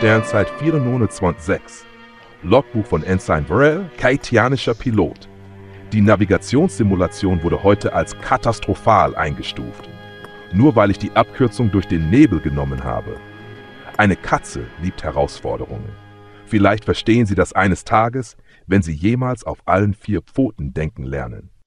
Sternzeit 429. Logbuch von Ensign Varel, haitianischer Pilot. Die Navigationssimulation wurde heute als katastrophal eingestuft. Nur weil ich die Abkürzung durch den Nebel genommen habe. Eine Katze liebt Herausforderungen. Vielleicht verstehen Sie das eines Tages, wenn Sie jemals auf allen 4 Pfoten denken lernen.